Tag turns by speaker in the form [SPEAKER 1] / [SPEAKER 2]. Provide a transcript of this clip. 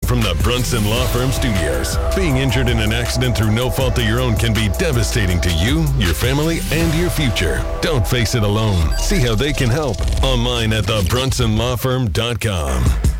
[SPEAKER 1] from the Brunson Law Firm Studios. Being injured in an accident through no fault of your own can be devastating to you, your family, and your future. Don't face it alone. See how they can help online at thebrunsonlawfirm.com.